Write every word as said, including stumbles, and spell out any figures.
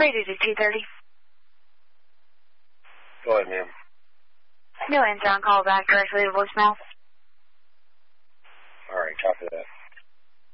Rated at two thirty. Go ahead, ma'am. No answer on call back directly to voicemail.